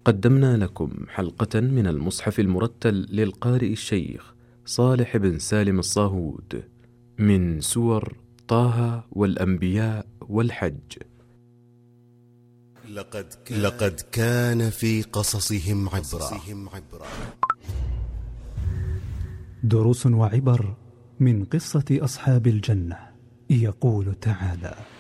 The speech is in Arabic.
قدمنا لكم حلقة من المصحف المرتل للقارئ الشيخ صالح بن سالم الصاهود من سور طه والأنبياء والحج. لقد كان في قصصهم عبرة. دروس وعبر من قصة أصحاب الجنة. يقول تعالى: